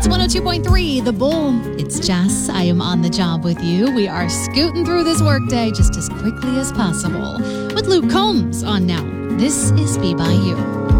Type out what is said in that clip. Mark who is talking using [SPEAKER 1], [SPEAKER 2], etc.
[SPEAKER 1] It's 102.3, The Bull. It's Jess. I am on the job with you. We are scooting through this workday just as quickly as possible with Luke Combs on now. This is Be By You.